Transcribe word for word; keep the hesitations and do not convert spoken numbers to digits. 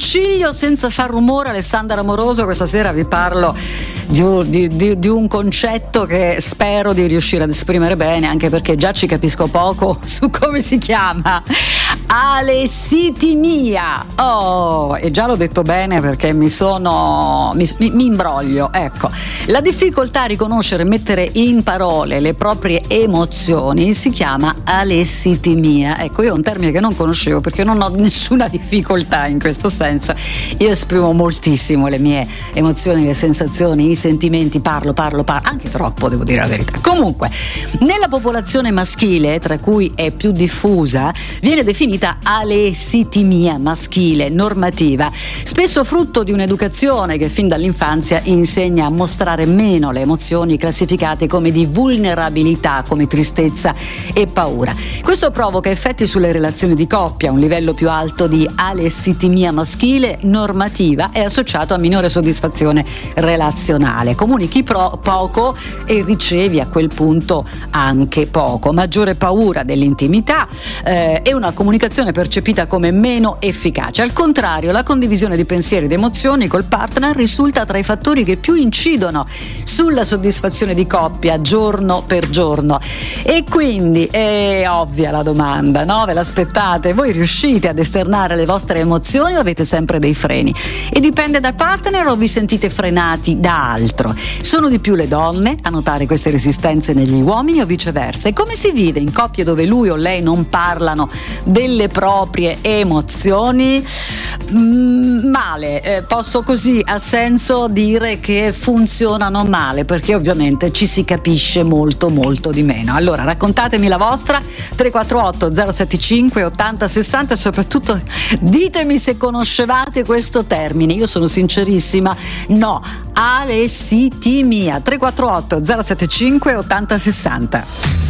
ciglio senza far rumore. Alessandra Amoroso, questa sera vi parlo di, di, di, di un concetto che spero di riuscire ad esprimere bene, anche perché già ci capisco poco su come si chiama. Alessitimia. Oh, e già l'ho detto bene perché mi sono mi, mi imbroglio. Ecco, la difficoltà a riconoscere e mettere in parole le proprie emozioni si chiama alessitimia. Ecco, io ho un termine che non conoscevo perché non ho nessuna difficoltà in questo senso. Io esprimo moltissimo le mie emozioni, le sensazioni, i sentimenti, parlo, parlo, parlo, anche troppo, devo dire la verità. Comunque, nella popolazione maschile, tra cui è più diffusa, viene definita alessitimia maschile normativa, spesso frutto di un'educazione che fin dall'infanzia insegna a mostrare meno le emozioni classificate come di vulnerabilità, come tristezza e paura. Questo provoca effetti sulle relazioni di coppia. Un livello più alto di alessitimia maschile normativa è associato a minore soddisfazione relazionale. Comunichi pro- poco e ricevi a quel punto anche poco. Maggiore paura dell'intimità eh, e una comunicazione percepita come meno efficace. Al contrario, la condivisione di pensieri ed emozioni col partner risulta tra i fattori che più incidono sulla soddisfazione di coppia giorno per giorno. E quindi è ovvia la domanda, no? Ve l'aspettate? Voi riuscite ad esternare le vostre emozioni o avete sempre dei freni? E dipende dal partner o vi sentite frenati da altro? Sono di più le donne a notare queste resistenze negli uomini o viceversa? E come si vive in coppie dove lui o lei non parlano delle proprie emozioni? Mm, male, eh, posso così a senso dire che funzionano male, perché ovviamente ci si capisce molto molto di meno. Allora raccontatemi la vostra, tre quattro otto zero sette cinque ottanta sessanta, e soprattutto ditemi se conoscevate questo termine. Io sono sincerissima, no, alessitimia. Tre quattro otto zero sette cinque ottanta sessanta.